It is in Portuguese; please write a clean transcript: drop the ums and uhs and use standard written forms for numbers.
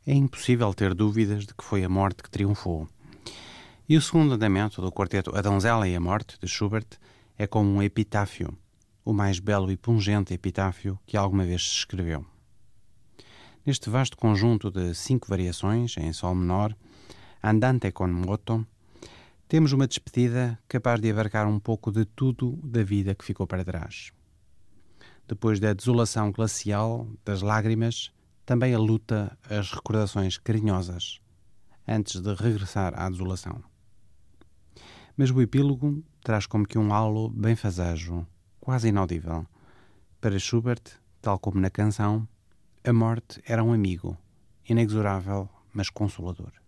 é impossível ter dúvidas de que foi a morte que triunfou. E o segundo andamento do quarteto A Donzela e a Morte, de Schubert, é como um epitáfio, o mais belo e pungente epitáfio que alguma vez se escreveu. Neste vasto conjunto de 5 variações em sol menor, Andante con moto, temos uma despedida capaz de abarcar um pouco de tudo da vida que ficou para trás. Depois da desolação glacial, das lágrimas, também a luta, as recordações carinhosas, antes de regressar à desolação. Mas o epílogo traz como que um halo benfazejo, quase inaudível. Para Schubert, tal como na canção, a morte era um amigo, inexorável, mas consolador.